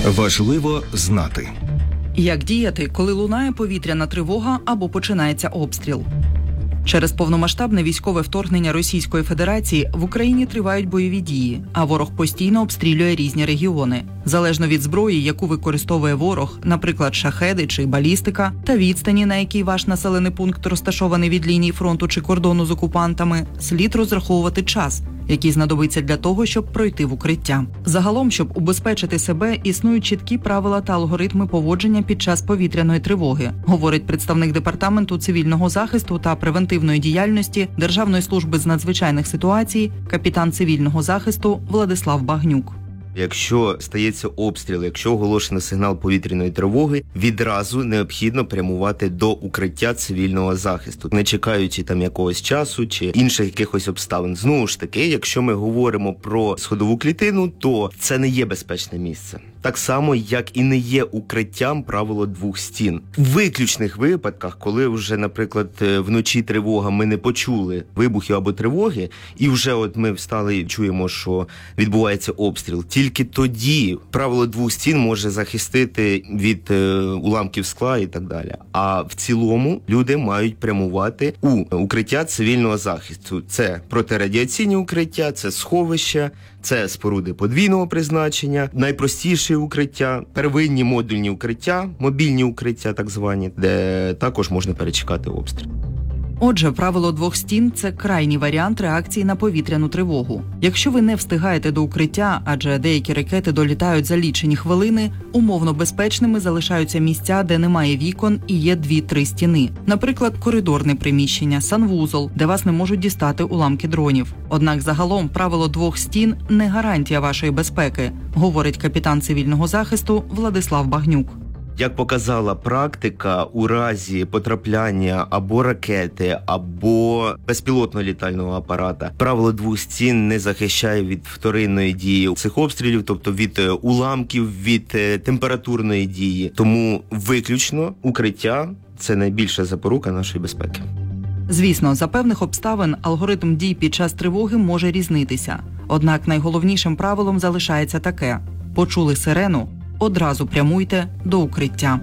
Важливо знати. Як діяти, коли лунає повітряна тривога або починається обстріл? Через повномасштабне військове вторгнення Російської Федерації в Україні тривають бойові дії, а ворог постійно обстрілює різні регіони. Залежно від зброї, яку використовує ворог, наприклад, шахеди чи балістика, та відстані, на якій ваш населений пункт розташований від лінії фронту чи кордону з окупантами, слід розраховувати час, який знадобиться для того, щоб пройти в укриття. Загалом, щоб убезпечити себе, існують чіткі правила та алгоритми поводження під час повітряної тривоги, говорить представник Департаменту цивільного захисту та превентивної діяльності Державної служби з надзвичайних ситуацій, капітан цивільного захисту Владислав Багнюк. Якщо стається обстріл, якщо оголошено сигнал повітряної тривоги, відразу необхідно прямувати до укриття цивільного захисту, не чекаючи там якогось часу чи інших якихось обставин. Знову ж таки, якщо ми говоримо про сходову клітину, то це не є безпечне місце. Так само, як і не є укриттям правило двох стін. В виключних випадках, коли вже, наприклад, вночі тривога, ми не почули вибухів або тривоги, і вже от ми встали і чуємо, що відбувається обстріл, тільки тоді правило двох стін може захистити від уламків скла і так далі. А в цілому люди мають прямувати у укриття цивільного захисту. Це протирадіаційні укриття, це сховища, це споруди подвійного призначення, найпростіші укриття, первинні модульні укриття, мобільні укриття так звані, де також можна перечекати обстріл. Отже, правило двох стін – це крайній варіант реакції на повітряну тривогу. Якщо ви не встигаєте до укриття, адже деякі ракети долітають за лічені хвилини, умовно безпечними залишаються місця, де немає вікон і є 2-3 стіни. Наприклад, коридорне приміщення, санвузол, де вас не можуть дістати уламки дронів. Однак загалом правило двох стін – не гарантія вашої безпеки, говорить капітан цивільного захисту Владислав Багнюк. Як показала практика, у разі потрапляння або ракети, або безпілотного літального апарата, правило двох стін не захищає від вторинної дії цих обстрілів, тобто від уламків, від температурної дії. Тому виключно укриття – це найбільша запорука нашої безпеки. Звісно, за певних обставин алгоритм дій під час тривоги може різнитися. Однак найголовнішим правилом залишається таке – почули сирену – одразу прямуйте до укриття.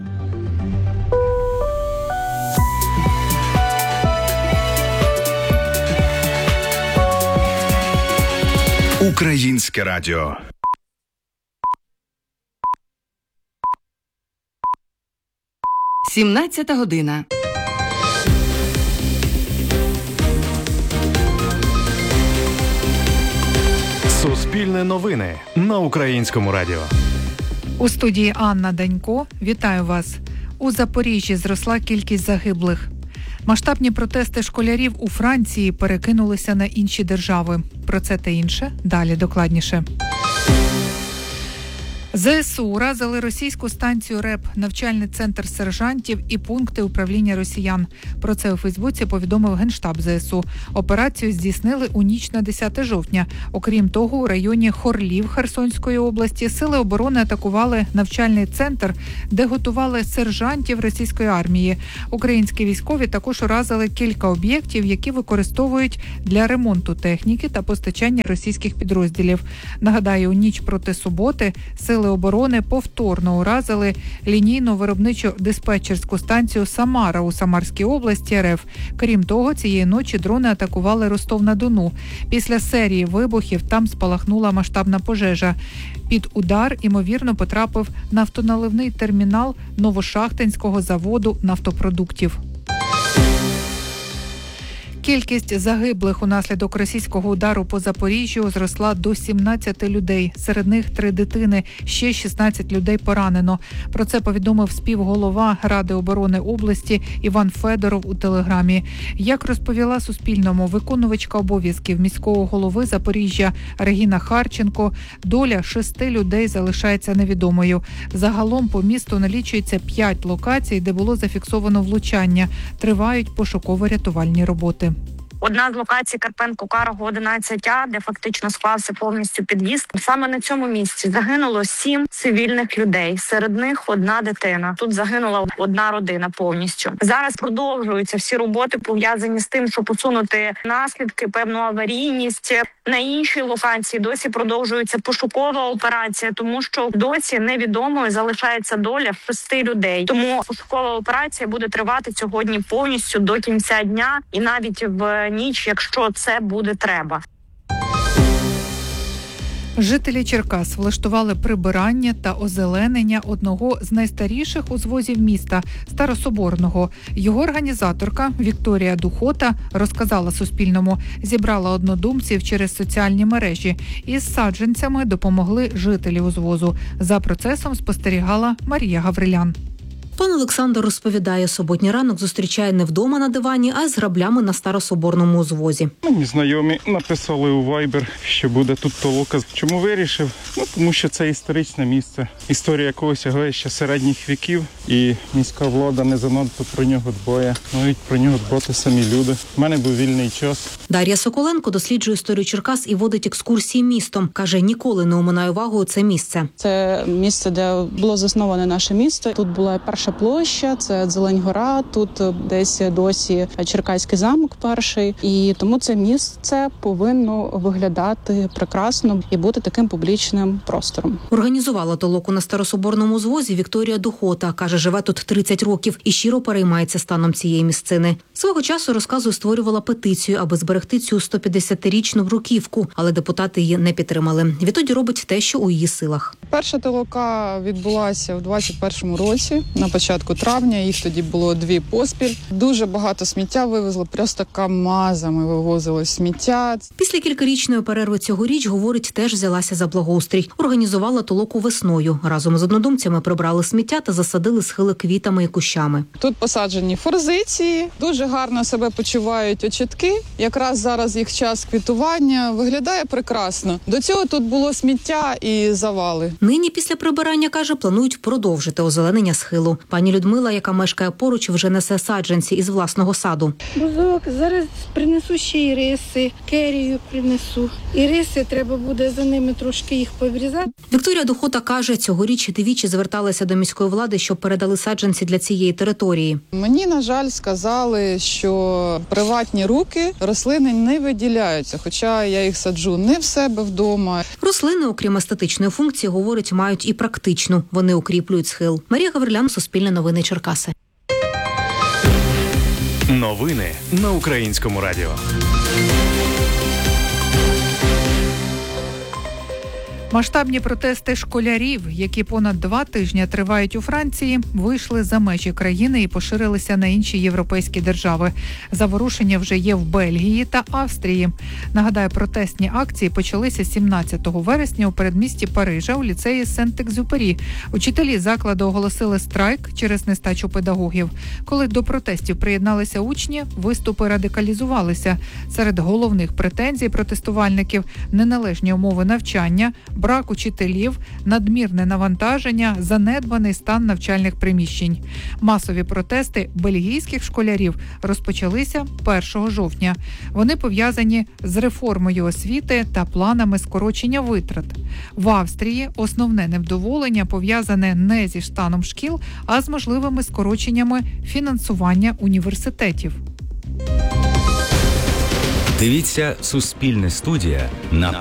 Українське радіо. Сімнадцята година. Суспільне новини на Українському радіо. У студії Анна Данько. Вітаю вас. У Запоріжжі зросла кількість загиблих. Масштабні протести школярів у Франції перекинулися на інші держави. Про це та інше далі докладніше. ЗСУ уразили російську станцію РЕП, навчальний центр сержантів і пункти управління росіян. Про це у Фейсбуці повідомив Генштаб ЗСУ. Операцію здійснили у ніч на 10 жовтня. Окрім того, у районі Хорлів Херсонської області сили оборони атакували навчальний центр, де готували сержантів російської армії. Українські військові також уразили кілька об'єктів, які використовують для ремонту техніки та постачання російських підрозділів. Нагадаю, у ніч проти суботи сили оборони повторно уразили лінійну виробничо-диспетчерську станцію «Самара» у Самарській області РФ. Крім того, цієї ночі дрони атакували Ростов-на-Дону. Після серії вибухів там спалахнула масштабна пожежа. Під удар, ймовірно, потрапив нафтоналивний термінал Новошахтинського заводу нафтопродуктів. Кількість загиблих унаслідок російського удару по Запоріжжю зросла до 17 людей. Серед них 3 дитини, ще 16 людей поранено. Про це повідомив співголова Ради оборони області Іван Федоров у Телеграмі. Як розповіла Суспільному виконувачка обов'язків міського голови Запоріжжя Регіна Харченко, доля 6 людей залишається невідомою. Загалом по місту налічується 5 локацій, де було зафіксовано влучання. Тривають пошуково-рятувальні роботи. Одна з локацій Карпенко-Карого 11А, де фактично склався повністю під'їзд. Саме на цьому місці загинуло 7 цивільних людей. Серед них одна дитина. Тут загинула одна родина повністю. Зараз продовжуються всі роботи, пов'язані з тим, щоб усунути наслідки, певну аварійність. На іншій локації досі продовжується пошукова операція, тому що досі невідомою залишається доля 6 людей. Тому пошукова операція буде тривати сьогодні повністю до кінця дня і навіть в ніч, якщо це буде треба. Жителі Черкас влаштували прибирання та озеленення одного з найстаріших узвозів міста – Старособорного. Його організаторка Вікторія Духота розказала Суспільному, зібрала однодумців через соціальні мережі. Із саджанцями допомогли жителі узвозу. За процесом спостерігала Марія Гаврилян. Пан Олександр розповідає, суботній ранок зустрічає не вдома на дивані, а з граблями на Старособорному узвозі. Мені знайомі написали у Viber, що буде тут толока. Чому вирішив? Тому що це історичне місце. Історія якого сягає ще середніх віків, і міська влада не занадто про нього дбає. Мають про нього дбати самі люди. У мене був вільний час. Дар'я Соколенко досліджує історію Черкас і водить екскурсії містом. Каже, ніколи не оминає увагою це місце. Це місце, де було засноване наше місто. Тут була перша площа, це Зелень-Гора, тут десь досі Черкаський замок перший. І тому це місце повинно виглядати прекрасно і бути таким публічним простором. Організувала толоку на Старособорному узвозі Вікторія Духота. Каже, живе тут 30 років і щиро переймається станом цієї місцини. Свого часу, розказує, створювала петицію, аби зберегти цю 150-річну бруківку, але депутати її не підтримали. Відтоді робить те, що у її силах. Перша толока відбулася у 2021 році, на початку травня. Їх тоді було 2 поспіль. Дуже багато сміття вивезли, просто камазами вивозили сміття. Після кількарічної перерви цьогоріч, говорить, теж взялася за благоустрій. Організувала толоку весною. Разом з однодумцями прибрали сміття та засадили схили квітами і кущами. Тут посаджені форзиції, дуже гарно себе почувають очітки. Якраз зараз їх час квітування. Виглядає прекрасно. До цього тут було сміття і завали. Нині після прибирання, каже, планують продовжити озеленення схилу. Пані Людмила, яка мешкає поруч, вже несе саджанці із власного саду. Бузок, зараз принесу ще іриси, керію принесу. Іриси, треба буде за ними трошки їх поврізати. Вікторія Духота каже, цьогоріч двічі зверталася до міської влади, щоб передали саджанці для цієї території. Мені, на жаль, сказали, що приватні руки рослини не виділяються, хоча я їх саджу не в себе вдома. Рослини, окрім естетичної функції, говорить, мають і практичну. Вони укріплюють схил. Марія Гаврилян, Суспільне новини, Черкаси. Новини на Українському радіо. Масштабні протести школярів, які понад 2 тижні тривають у Франції, вийшли за межі країни і поширилися на інші європейські держави. Заворушення вже є в Бельгії та Австрії. Нагадаю, протестні акції почалися 17 вересня у передмісті Парижа у ліцеї Сент-Екзюпері. Учителі закладу оголосили страйк через нестачу педагогів. Коли до протестів приєдналися учні, виступи радикалізувалися. Серед головних претензій протестувальників – неналежні умови навчання, брак учителів, надмірне навантаження, занедбаний стан навчальних приміщень. Масові протести бельгійських школярів розпочалися 1 жовтня. Вони пов'язані з реформою освіти та планами скорочення витрат. В Австрії основне невдоволення пов'язане не зі станом шкіл, а з можливими скороченнями фінансування університетів. Дивіться «Суспільне студія» на